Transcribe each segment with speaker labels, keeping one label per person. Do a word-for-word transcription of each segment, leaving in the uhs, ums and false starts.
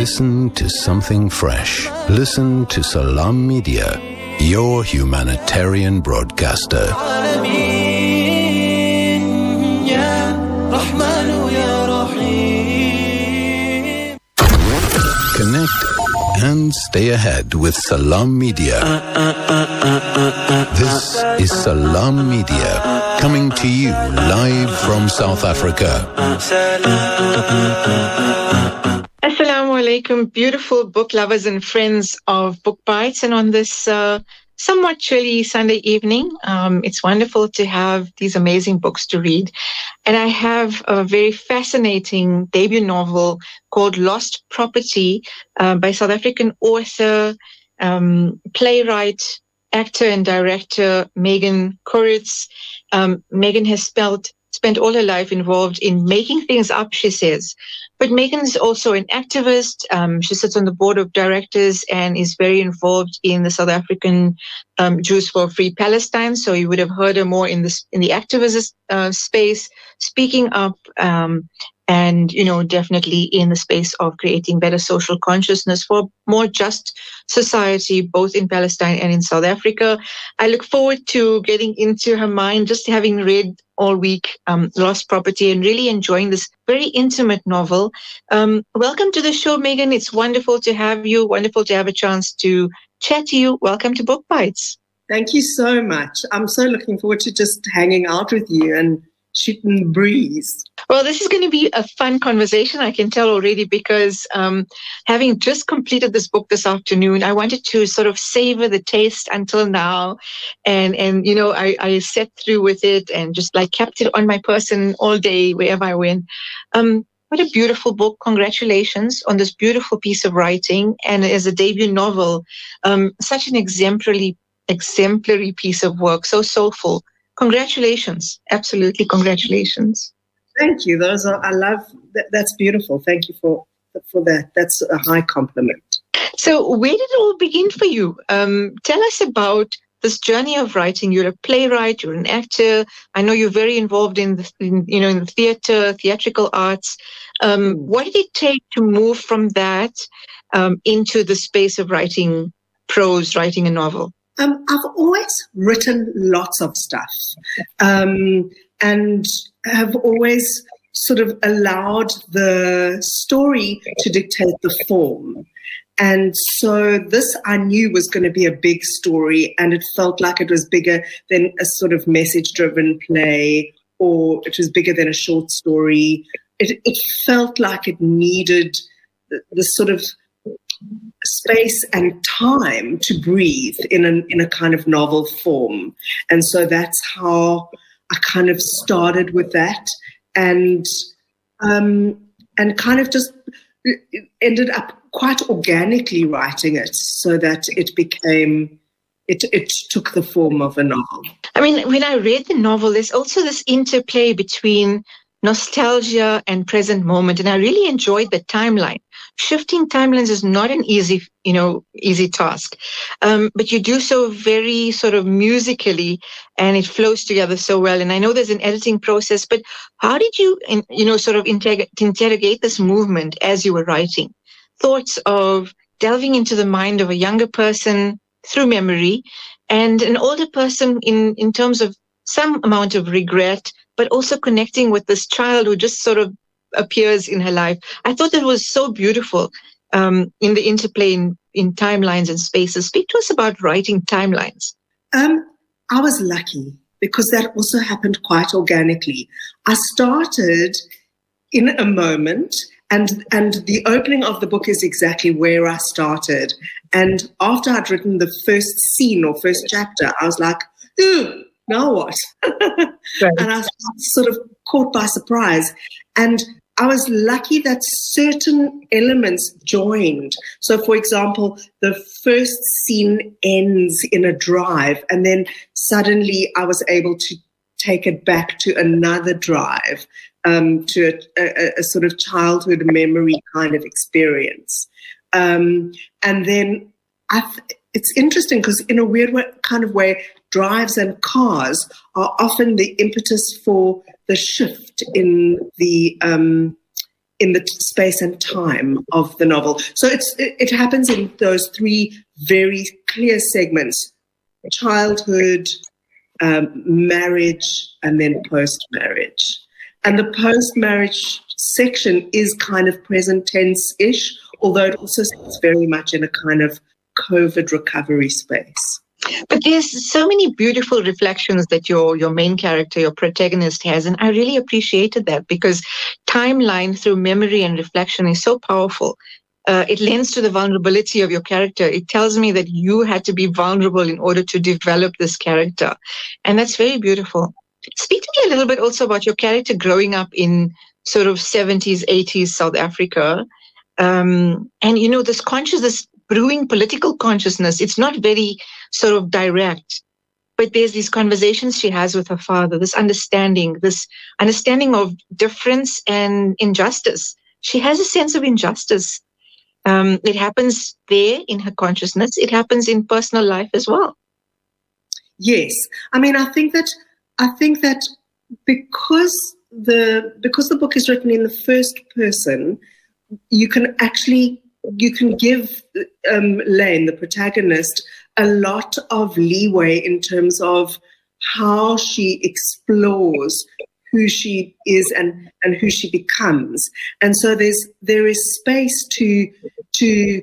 Speaker 1: Listen to something fresh. Listen to Salam Media, your humanitarian broadcaster. Connect and stay ahead with Salam Media. This is Salam Media, coming to you live from South Africa.
Speaker 2: Assalamu alaikum, beautiful book lovers and friends of Book Bites. And on this uh, somewhat chilly Sunday evening, um, it's wonderful to have these amazing books to read. And I have a very fascinating debut novel called Lost Property uh, by South African author, um, playwright, actor and director Megan Coritz. Um, Megan has spelled, spent all her life involved in making things up, she says. But Megan is also an activist. Um, she sits on the board of directors and is very involved in the South African um, Jews for Free Palestine. So you would have heard her more in this in the activist uh, space, speaking up, um, and you know definitely in the space of creating better social consciousness for a more just society, both in Palestine and in South Africa. I look forward to getting into her mind, just having read all week um, Lost Property and really enjoying this very intimate novel. Um, welcome to the show, Megan. It's wonderful to have you. Wonderful to have a chance to chat to you. Welcome to Book Bites.
Speaker 3: Thank you so much. I'm so looking forward to just hanging out with you and shooting the breeze.
Speaker 2: Well, this is going to be a fun conversation, I can tell already, because um, having just completed this book this afternoon, I wanted to sort of savor the taste until now. And, and you know, I, I sat through with it and just like kept it on my person all day, wherever I went. Um, what a beautiful book. Congratulations on this beautiful piece of writing. And as a debut novel, um, such an exemplary, exemplary piece of work, so soulful. Congratulations. Absolutely. Congratulations.
Speaker 3: Thank you. Those are, I love that. That's beautiful. Thank you for, for that. That's a high compliment.
Speaker 2: So where did it all begin for you? Um, tell us about this journey of writing. You're a playwright, you're an actor. I know you're very involved in the, in, you know, in the theater, theatrical arts. Um, what did it take to move from that um, into the space of writing prose, writing a novel?
Speaker 3: Um, I've always written lots of stuff um, and have always sort of allowed the story to dictate the form. And so this I knew was going to be a big story, and it felt like it was bigger than a sort of message-driven play, or it was bigger than a short story. It, it felt like it needed the, the sort of space and time to breathe in a, in a kind of novel form. And so that's how I kind of started with that, and um, and kind of just ended up quite organically writing it so that it became, it, it took the form of a novel.
Speaker 2: I mean, when I read the novel, there's also this interplay between nostalgia and present moment. And I really enjoyed the timeline. Shifting timelines is not an easy, you know, easy task. Um, but you do so very sort of musically, and it flows together so well. And I know there's an editing process, but how did you, you know, sort of interrog- interrogate this movement as you were writing? Thoughts of delving into the mind of a younger person through memory and an older person in, in terms of some amount of regret, but also connecting with this child who just sort of appears in her life. I thought that was so beautiful um, in the interplay in, in timelines and spaces. Speak to us about writing timelines.
Speaker 3: Um, I was lucky because that also happened quite organically. I started in a moment, and and the opening of the book is exactly where I started. And after I'd written the first scene or first chapter, I was like, ooh, now what? Right. And I was sort of caught by surprise. And I was lucky that certain elements joined. So, for example, the first scene ends in a drive, and then suddenly I was able to take it back to another drive, um, to a, a, a sort of childhood memory kind of experience. Um, and then I th- it's interesting because in a weird way, kind of way, drives and cars are often the impetus for the shift in the um, in the space and time of the novel. So it's it, it happens in those three very clear segments: childhood, um, marriage, and then post-marriage. And the post-marriage section is kind of present tense-ish, although it also sits very much in a kind of COVID recovery space.
Speaker 2: But there's so many beautiful reflections that your your main character, your protagonist has, and I really appreciated that, because timeline through memory and reflection is so powerful. Uh, it lends to the vulnerability of your character. It tells me that you had to be vulnerable in order to develop this character, and that's very beautiful. Speak to me a little bit also about your character growing up in sort of seventies, eighties South Africa, um, and you know this consciousness. Brewing political consciousness. It's not very sort of direct, but there's these conversations she has with her father, this understanding, this understanding of difference and injustice. She has a sense of injustice. Um, it happens there in her consciousness. It happens in personal life as well.
Speaker 3: Yes. I mean, I think that, I think that because the, because the book is written in the first person, you can actually you can give um, Lane, the protagonist, a lot of leeway in terms of how she explores who she is and, and who she becomes. And so there's there is space to to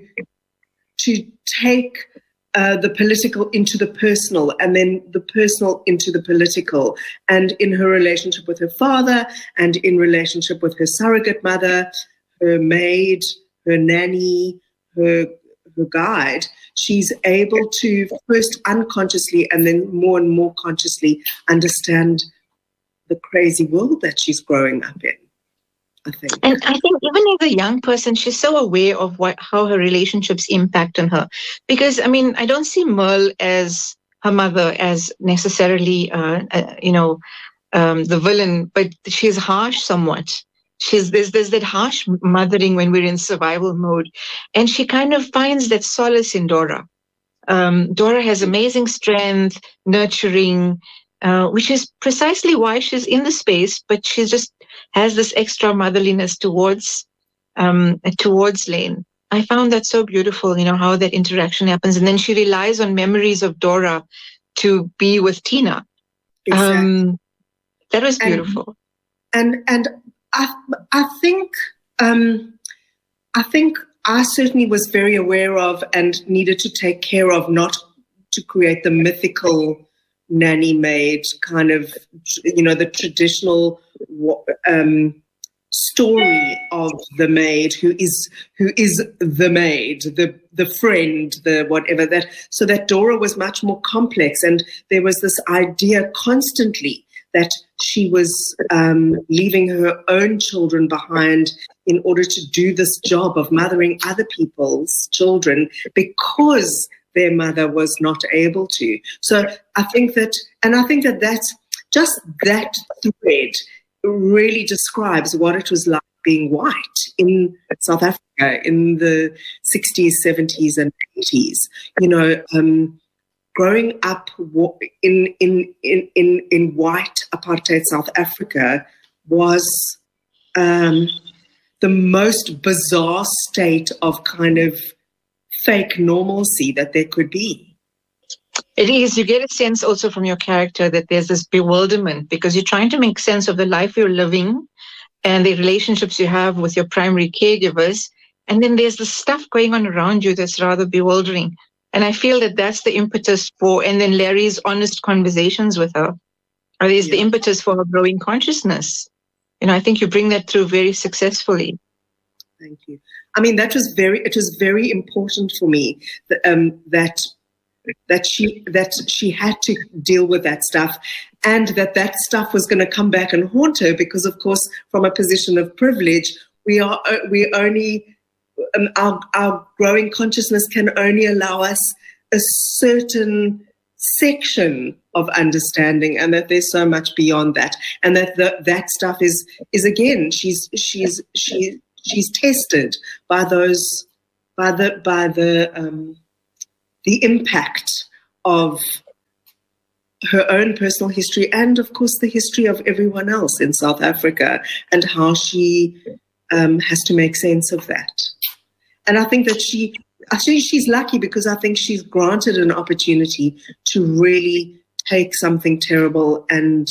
Speaker 3: to take uh, the political into the personal, and then the personal into the political, and in her relationship with her father, and in relationship with her surrogate mother, her maid, her nanny, her, her guide, she's able to first unconsciously and then more and more consciously understand the crazy world that she's growing up in, I think.
Speaker 2: And I think even as a young person, she's so aware of what how her relationships impact on her. Because, I mean, I don't see Merle as her mother as necessarily, uh, uh, you know, um, the villain, but she's harsh somewhat. She's there's there's that harsh mothering when we're in survival mode, and she kind of finds that solace in Dora. Um, Dora has amazing strength, nurturing, uh, which is precisely why she's in the space. But she just has this extra motherliness towards um, towards Lane. I found that so beautiful. You know how that interaction happens, and then she relies on memories of Dora to be with Tina.
Speaker 3: Exactly.
Speaker 2: Um, that was beautiful.
Speaker 3: And and. and I, I think um, I think I certainly was very aware of and needed to take care of, not to create the mythical nanny maid kind of, you know, the traditional um, story of the maid who is who is the maid, the the friend, the whatever that. So that Dora was much more complex, and there was this idea constantly that she was um, leaving her own children behind in order to do this job of mothering other people's children because their mother was not able to. So I think that, and I think that that's just that thread really describes what it was like being white in South Africa in the sixties, seventies, and eighties. You know, um, growing up in, in, in, in, in white apartheid South Africa was um, the most bizarre state of kind of fake normalcy that there could be.
Speaker 2: It is. You get a sense also from your character that there's this bewilderment because you're trying to make sense of the life you're living and the relationships you have with your primary caregivers. And then there's the stuff going on around you that's rather bewildering. And I feel that that's the impetus for, and then Larry's honest conversations with her, or is yeah. the impetus for her growing consciousness. You know, I think you bring that through very successfully.
Speaker 3: Thank you. I mean, that was very, it was very important for me that, um, that, that she, that she had to deal with that stuff, and that that stuff was going to come back and haunt her because, of course, from a position of privilege, we are, we only, Um, our, our growing consciousness can only allow us a certain section of understanding, and that there's so much beyond that, and that the, that stuff is is again she's she's she she's tested by those by the by the um, the impact of her own personal history, and of course the history of everyone else in South Africa, and how she um, has to make sense of that. And I think that she, actually she's lucky because I think she's granted an opportunity to really take something terrible and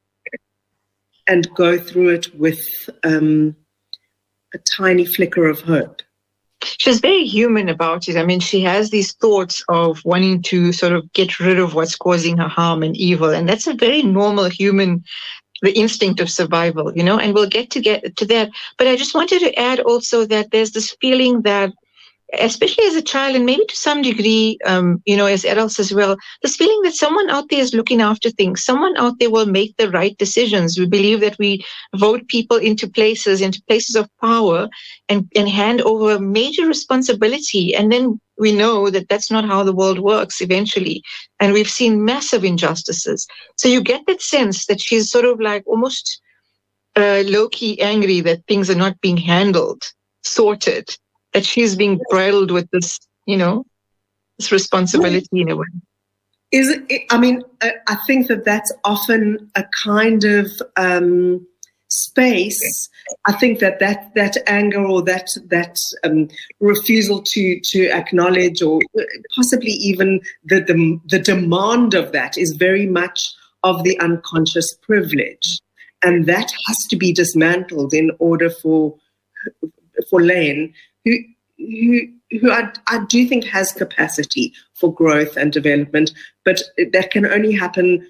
Speaker 3: and go through it with um, a tiny flicker of hope.
Speaker 2: She's very human about it. I mean, she has these thoughts of wanting to sort of get rid of what's causing her harm and evil. And that's a very normal human, the instinct of survival, you know, and we'll get to get to that. But I just wanted to add also that there's this feeling that, especially as a child and maybe to some degree, um, you know, as adults as well, this feeling that someone out there is looking after things. Someone out there will make the right decisions. We believe that we vote people into places, into places of power and, and hand over major responsibility. And then we know that that's not how the world works eventually. And we've seen massive injustices. So you get that sense that she's sort of like almost uh, low-key angry that things are not being handled, sorted, that she's being bridled with this, you know, this responsibility in a way.
Speaker 3: Is it, I mean, I think that that's often a kind of um, space. I think that that, that anger or that that um, refusal to to acknowledge or possibly even the, the the demand of that is very much of the unconscious privilege, and that has to be dismantled in order for for Lane, who who who I, I do think has capacity for growth and development, but that can only happen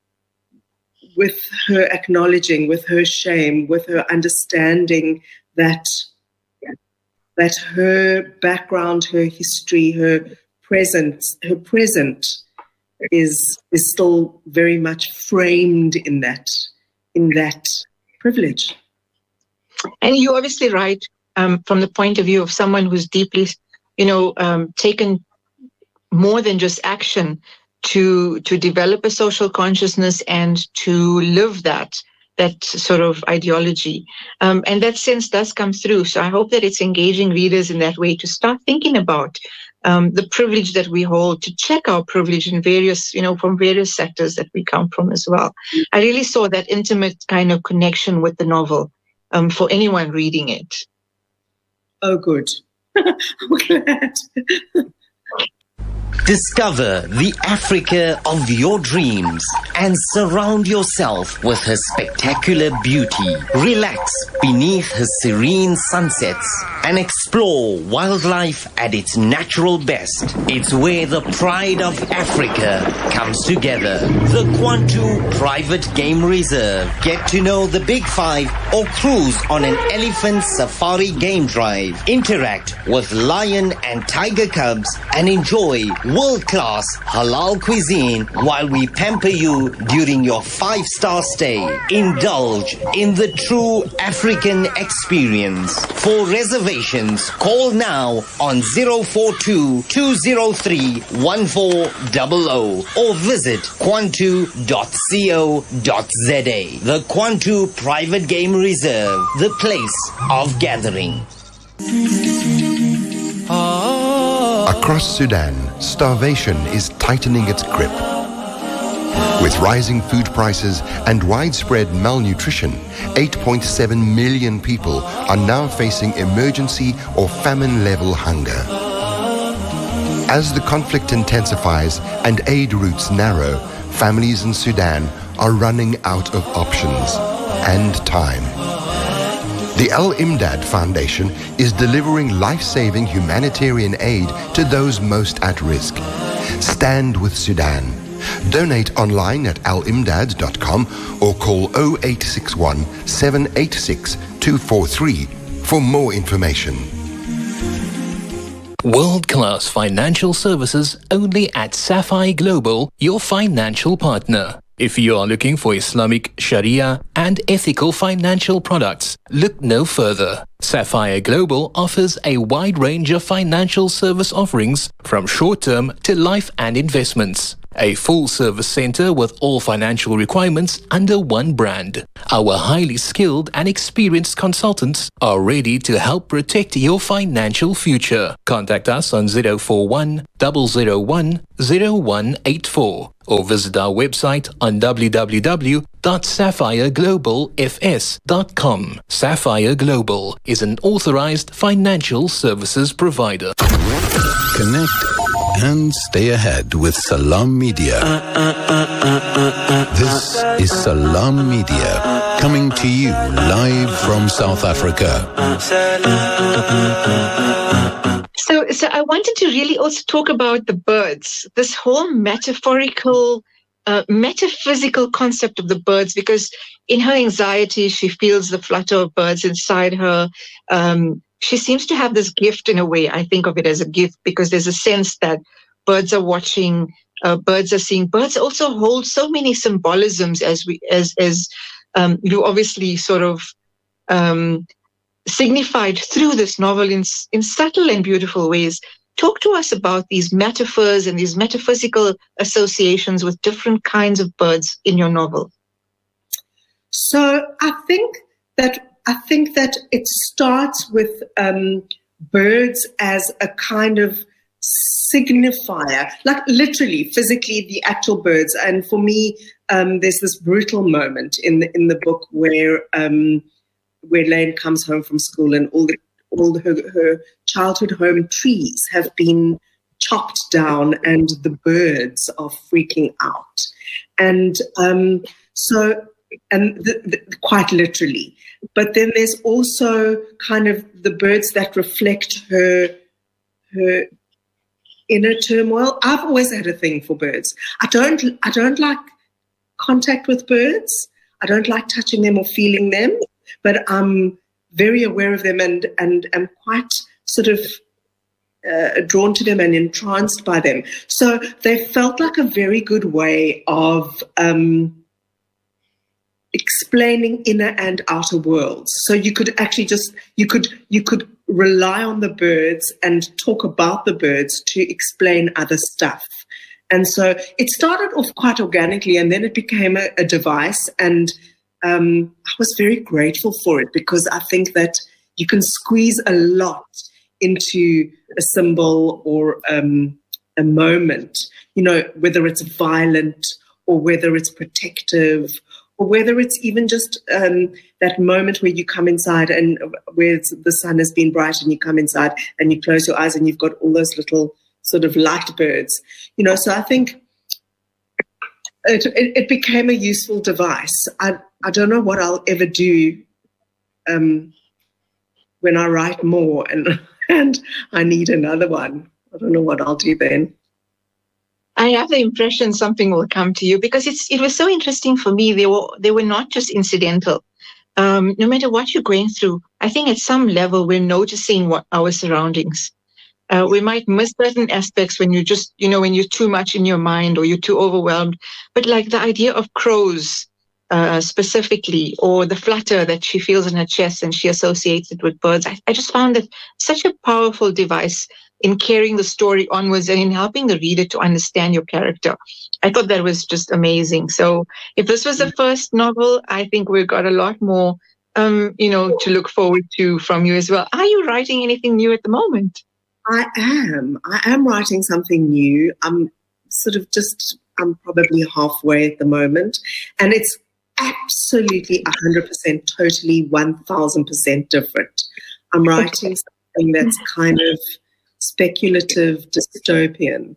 Speaker 3: with her acknowledging, with her shame, with her understanding that that her background, her history, her presence, her present is is still very much framed in that in that privilege.
Speaker 2: And you're obviously right. Um, from the point of view of someone who's deeply, you know, um, taken more than just action to to develop a social consciousness and to live that that sort of ideology. Um, and that sense does come through. So I hope that it's engaging readers in that way to start thinking about um, the privilege that we hold, to check our privilege in various, you know, from various sectors that we come from as well. I really saw that intimate kind of connection with the novel um, for anyone reading it.
Speaker 3: Oh, good. I'm glad.
Speaker 4: Discover the Africa of your dreams and surround yourself with her spectacular beauty. Relax beneath her serene sunsets and explore wildlife at its natural best. It's where the pride of Africa comes together. The Kwantu Private Game Reserve. Get to know the Big Five or cruise on an elephant safari game drive. Interact with lion and tiger cubs and enjoy world-class halal cuisine while we pamper you during your five-star stay. Indulge in the true African experience. For reservations, call now on zero four two, two zero three, one four zero zero or visit kwantu dot co dot za. The Kwantu Private Game Reserve, the place of gathering.
Speaker 1: Across Sudan, starvation is tightening its grip. With rising food prices and widespread malnutrition, eight point seven million people are now facing emergency or famine-level hunger. As the conflict intensifies and aid routes narrow, families in Sudan are running out of options and time. The Al-Imdad Foundation is delivering life-saving humanitarian aid to those most at risk. Stand with Sudan. Donate online at al imdad dot com or call zero eight six one, seven eight six, two four three for more information.
Speaker 5: World-class financial services only at Sapphire Global, your financial partner. If you are looking for Islamic, Sharia and ethical financial products, look no further. Sapphire Global offers a wide range of financial service offerings from short-term to life and investments. A full-service center with all financial requirements under one brand. Our highly skilled and experienced consultants are ready to help protect your financial future. Contact us on zero four one, zero zero one, zero one eight four or visit our website on w w w dot sapphire global f s dot com. Sapphire Global is an authorized financial services provider.
Speaker 6: Connect and stay ahead with Salam Media. This is Salam Media, coming to you live from South Africa.
Speaker 2: So, so I wanted to really also talk about the birds, this whole metaphorical, uh, metaphysical concept of the birds, because in her anxiety, she feels the flutter of birds inside her. Um, she seems to have this gift in a way. I think of it as a gift because there's a sense that birds are watching, uh, birds are seeing. Birds also hold so many symbolisms, as we, as as um, you obviously sort of um, signified through this novel in in subtle and beautiful ways. Talk to us about these metaphors and these metaphysical associations with different kinds of birds in your novel.
Speaker 3: So I think that I think that it starts with um, birds as a kind of signifier, like literally, physically, the actual birds. And for me, um, there's this brutal moment in the in the book where um, where Lane comes home from school and all the all her, her childhood home trees have been chopped down and the birds are freaking out, and um, so. And the, the, quite literally. But then there's also kind of the birds that reflect her her inner turmoil. I've always had a thing for birds. I don't I don't like contact with birds. I don't like touching them or feeling them, but I'm very aware of them and and am quite sort of uh, drawn to them and entranced by them. So they felt like a very good way of um, explaining inner and outer worlds. So you could actually just, you could, you could rely on the birds and talk about the birds to explain other stuff. And so it started off quite organically and then it became a, a device. And um, I was very grateful for it because I think that you can squeeze a lot into a symbol or um, a moment, you know, whether it's violent or whether it's protective, or whether it's even just um, that moment where you come inside and where it's, the sun has been bright and you come inside and you close your eyes and you've got all those little sort of light birds, you know. So I think it, it, it became a useful device. I, I don't know what I'll ever do um, when I write more and, and I need another one. I don't know what I'll do then.
Speaker 2: I have the impression something will come to you because it's it was so interesting for me. They were they were not just incidental. Um, no matter what you're going through, I think at some level we're noticing what our surroundings. Uh, we might miss certain aspects when you just you know when you're too much in your mind or you're too overwhelmed. But like the idea of crows uh, specifically, or the flutter that she feels in her chest and she associates it with birds. I, I just found it such a powerful device in carrying the story onwards and in helping the reader to understand your character. I thought that was just amazing. So if this was the first novel, I think we've got a lot more, um, you know, to look forward to from you as well. Are you writing anything new at the moment?
Speaker 3: I am. I am writing something new. I'm sort of just, I'm probably halfway at the moment. And it's absolutely one hundred percent, totally one thousand percent different. I'm writing something that's kind of speculative dystopian.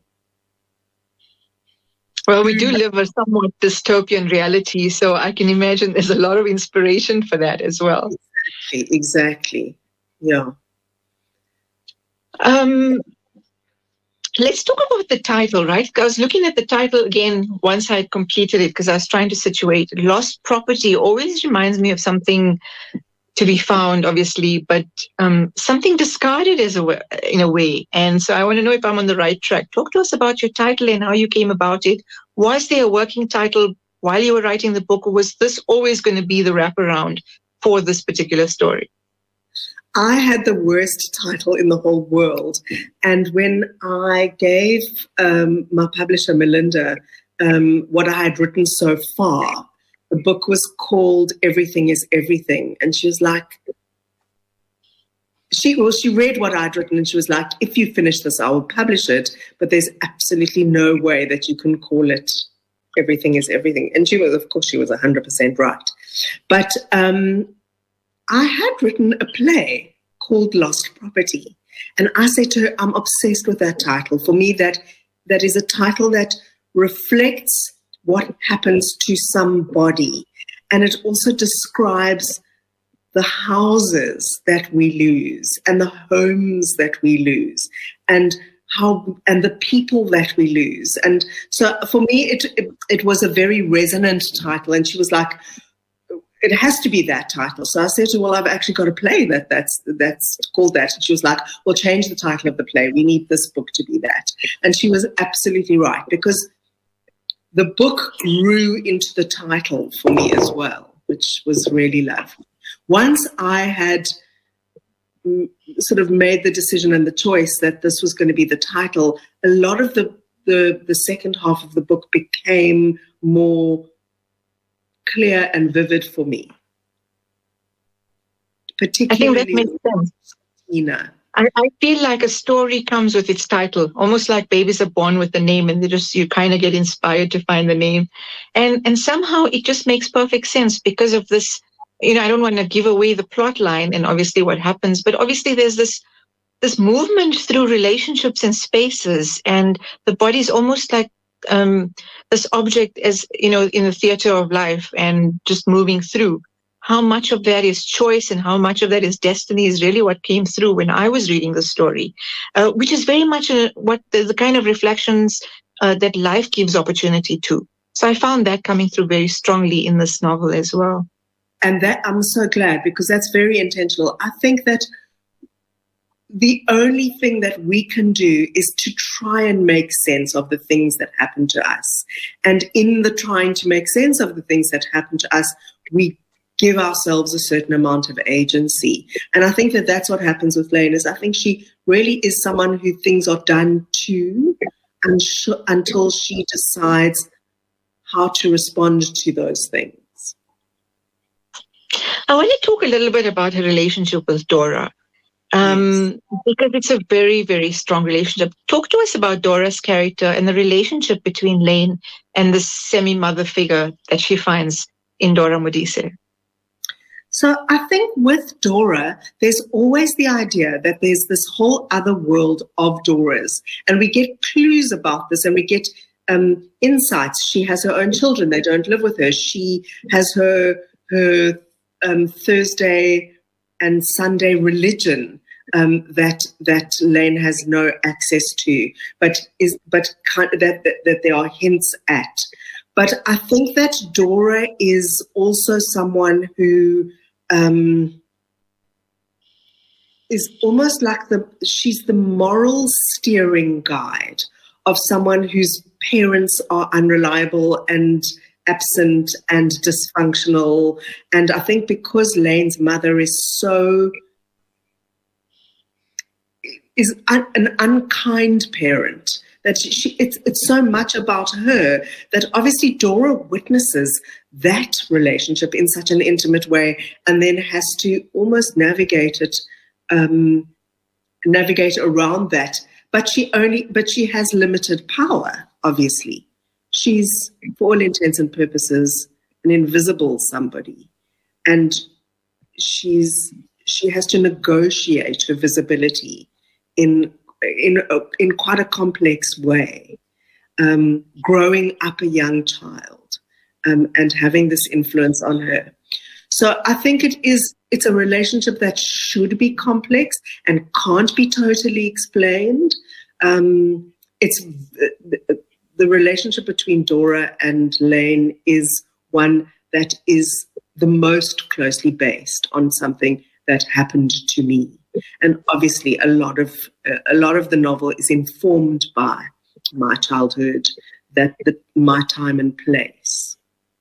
Speaker 2: Well, we do live a somewhat dystopian reality, so I can imagine there's a lot of inspiration for that as well.
Speaker 3: Exactly, exactly. Yeah.
Speaker 2: Um, let's talk about the title, right? I was looking at the title again once I had completed it because I was trying to situate. Lost Property always reminds me of something to be found, obviously, but um, something discarded as a way, in a way. And so I want to know if I'm on the right track. Talk to us about your title and how you came about it. Was there a working title while you were writing the book, or was this always going to be the wraparound for this particular story?
Speaker 3: I had the worst title in the whole world. And when I gave um, my publisher, Melinda, um, what I had written so far, the book was called Everything is Everything. And she was like, she, well, she read what I'd written and she was like, if you finish this, I will publish it. But there's absolutely no way that you can call it everything is everything. And she was, of course, she was one hundred percent right. But um, I had written a play called Lost Property. And I said to her, I'm obsessed with that title. For me, that that is a title that reflects what happens to somebody. And it also describes the houses that we lose and the homes that we lose and how and the people that we lose. And so for me, it, it it was a very resonant title. And she was like, it has to be that title. So I said to her, well, I've actually got a play that that's that's called that. And she was like, well, change the title of the play. We need this book to be that. And she was absolutely right, because the book grew into the title for me as well, which was really lovely. Once I had sort of made the decision and the choice that this was going to be the title, a lot of the, the, the second half of the book became more clear and vivid for me. Particularly,
Speaker 2: I think that makes sense.
Speaker 3: Tina.
Speaker 2: I, I feel like a story comes with its title, almost like babies are born with the name, and they just you kind of get inspired to find the name. And and somehow it just makes perfect sense because of this. You know, I don't want to give away the plot line and obviously what happens, but obviously there's this this movement through relationships and spaces, and the body's almost like um, this object as, you know, in the theater of life and just moving through. How much of that is choice and how much of that is destiny is really what came through when I was reading the story, uh, which is very much a, what the, the kind of reflections uh, that life gives opportunity to. So I found that coming through very strongly in this novel as well.
Speaker 3: And that I'm so glad, because that's very intentional. I think that the only thing that we can do is to try and make sense of the things that happen to us. And in the trying to make sense of the things that happen to us, we give ourselves a certain amount of agency. And I think that that's what happens with Lain, is I think she really is someone who things are done to and sh- until she decides how to respond to those things.
Speaker 2: I want to talk a little bit about her relationship with Dora, um, yes. because it's a very, very strong relationship. Talk to us about Dora's character and the relationship between Lain and the semi-mother figure that she finds in Dora Modise.
Speaker 3: So I think with Dora, there's always the idea that there's this whole other world of Doras, and we get clues about this, and we get um, insights. She has her own children; they don't live with her. She has her her um, Thursday and Sunday religion um, that that Lain has no access to, but is but kind of that, that that there are hints at. But I think that Dora is also someone who um, is almost like the, she's the moral steering guide of someone whose parents are unreliable and absent and dysfunctional. And I think because Lain's mother is so, is un, an unkind parent, that she, it's, it's so much about her that obviously Dora witnesses that relationship in such an intimate way and then has to almost navigate it, um, navigate around that. But she only, but she has limited power, obviously. She's, for all intents and purposes, an invisible somebody. And she's she has to negotiate her visibility in in in quite a complex way, um, growing up a young child um, and having this influence on her. So I think it is it's a relationship that should be complex and can't be totally explained. Um, it's the, the relationship between Dora and Lain is one that is the most closely based on something that happened to me. And obviously a lot of uh, a lot of the novel is informed by my childhood, that the, my time and place.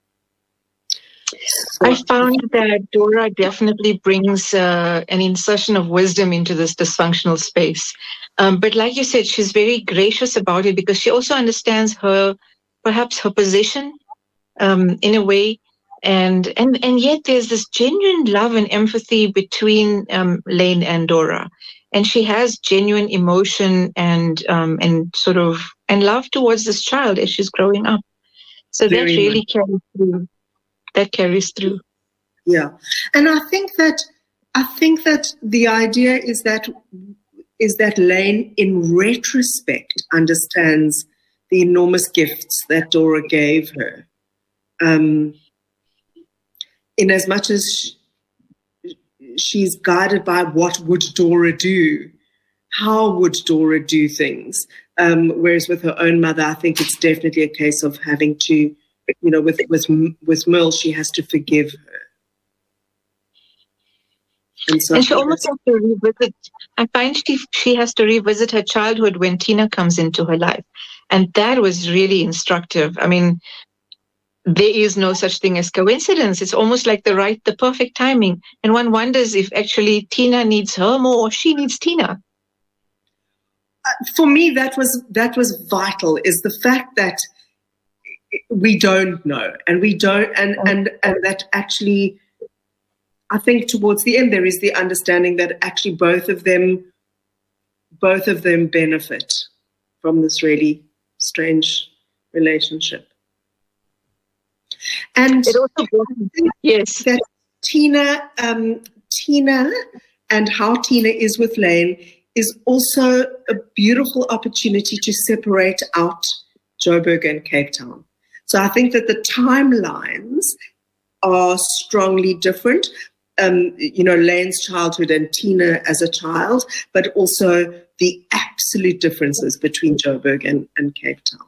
Speaker 3: So,
Speaker 2: I found that Dora definitely brings uh, an insertion of wisdom into this dysfunctional space. Um, but like you said, she's very gracious about it because she also understands her, perhaps her position um, in a way. And, and, and yet there's this genuine love and empathy between um, Lain and Dora. And she has genuine emotion and, um, and sort of, and love towards this child as she's growing up. So that
Speaker 3: Very
Speaker 2: really
Speaker 3: much.
Speaker 2: carries through. That carries through.
Speaker 3: Yeah. And I think that I think that the idea is that is that Lane, in retrospect, understands the enormous gifts that Dora gave her. Um, in as much as she, she's guided by what would Dora do, how would Dora do things? Um, whereas with her own mother, I think it's definitely a case of having to, you know, with with with Merle, she has to forgive her. And, so
Speaker 2: and she almost has to revisit, I find she, she has to revisit her childhood when Tina comes into her life. And that was really instructive. I mean, there is no such thing as coincidence. It's almost like the right, the perfect timing. And one wonders if actually Tina needs her more or she needs Tina.
Speaker 3: Uh, for me, that was that was vital, is the fact that we don't know. And we don't, and, and, and that actually, I think towards the end, there is the understanding that actually both of them, both of them benefit from this really strange relationship. And
Speaker 2: it also, yes,
Speaker 3: that Tina, um, Tina, and how Tina is with Lane is also a beautiful opportunity to separate out Joburg and Cape Town. So I think that the timelines are strongly different. Um, you know, Lane's childhood and Tina as a child, but also the absolute differences between Joburg and, and Cape Town.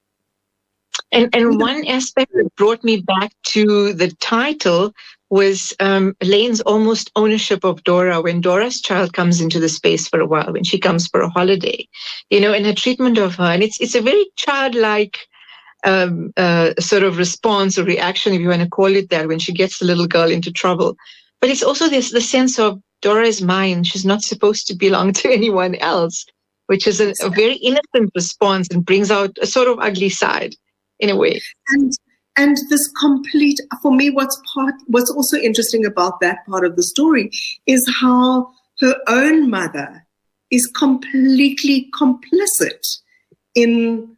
Speaker 2: And, and one aspect that brought me back to the title was um, Lane's almost ownership of Dora when Dora's child comes into the space for a while, when she comes for a holiday, you know, and her treatment of her. And it's, it's a very childlike um, uh, sort of response or reaction, if you want to call it that, when she gets the little girl into trouble. But it's also this the sense of Dora is mine. She's not supposed to belong to anyone else, which is a, a very innocent response and brings out a sort of ugly side in a way.
Speaker 3: And and this complete, for me, what's part, what's also interesting about that part of the story is how her own mother is completely complicit in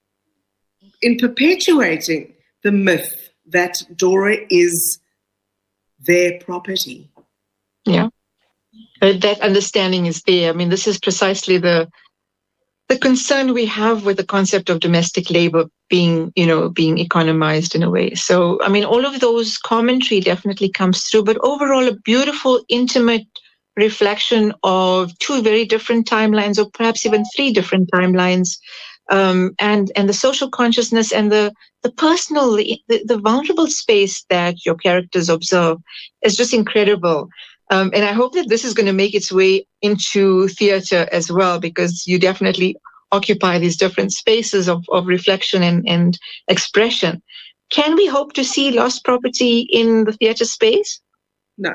Speaker 3: in perpetuating the myth that Dora is their property.
Speaker 2: Yeah, that understanding is there. I mean, this is precisely the the concern we have with the concept of domestic labor being, you know, being economized in a way. So, I mean, all of those commentary definitely comes through, but overall, a beautiful, intimate reflection of two very different timelines, or perhaps even three different timelines, um, and and the social consciousness and the the personal, the, the vulnerable space that your characters observe is just incredible. Um, and I hope that this is going to make its way into theater as well, because you definitely occupy these different spaces of, of reflection and, and expression. Can we hope to see Lost Property in the theater space?
Speaker 3: No.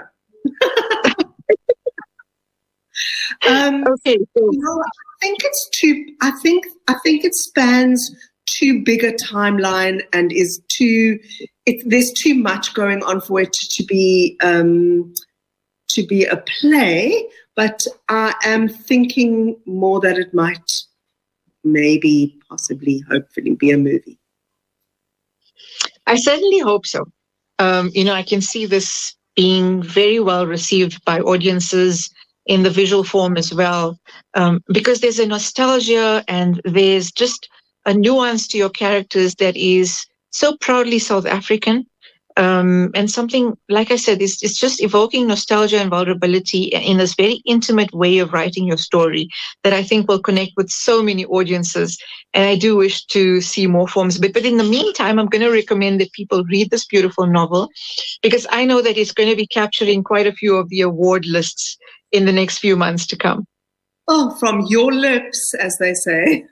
Speaker 3: um,
Speaker 2: okay. So.
Speaker 3: No, I think it's too, I think, I think it spans too big a timeline and is too, it, there's too much going on for it to be, um, to be a play, but I am thinking more that it might maybe, possibly, hopefully be a movie.
Speaker 2: I certainly hope so. Um, you know, I can see this being very well received by audiences in the visual form as well, um, because there's a nostalgia and there's just a nuance to your characters that is so proudly South African. Um, and something, like I said, it's, it's just evoking nostalgia and vulnerability in this very intimate way of writing your story that I think will connect with so many audiences. And I do wish to see more forms of it. But in the meantime, I'm going to recommend that people read this beautiful novel, because I know that it's going to be capturing quite a few of the award lists in the next few months to come.
Speaker 3: Oh, from your lips, as they say.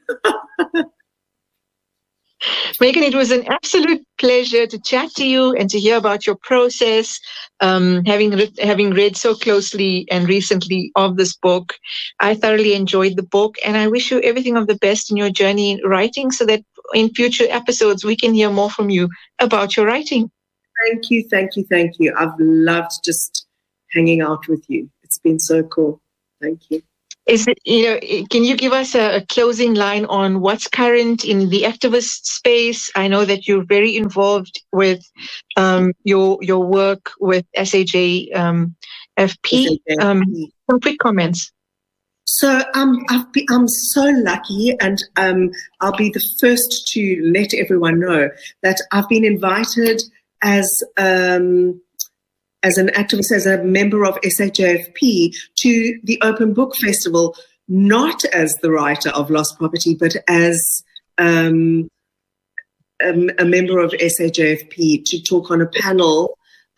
Speaker 2: Megan, it was an absolute pleasure to chat to you and to hear about your process, um, having, re- having read so closely and recently of this book. I thoroughly enjoyed the book, and I wish you everything of the best in your journey in writing, so that in future episodes we can hear more from you about your writing.
Speaker 3: Thank you, thank you, thank you. I've loved just hanging out with you. It's been so cool. Thank you.
Speaker 2: Is it, you know, can you give us a, a closing line on what's current in the activist space? I know that you're very involved with um, your your work with S A J F P. Um, some quick comments.
Speaker 3: So um, I've be, I'm so lucky, and um, I'll be the first to let everyone know that I've been invited as um, as an activist, as a member of S A J F P, to the Open Book Festival, not as the writer of Lost Property, but as um, a, a member of S A J F P, to talk on a panel